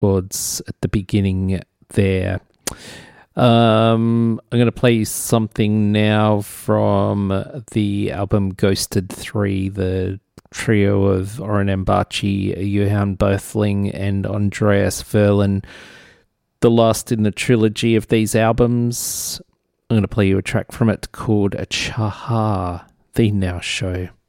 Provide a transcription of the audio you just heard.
chords at the beginning there. I'm going to play something now from the album Ghosted 3, the trio of Oren Ambachi, Johan Berthling, and Andreas Verlin, the last in the trilogy of these albums. I'm going to play you a track from it called Chahar, the Now Show.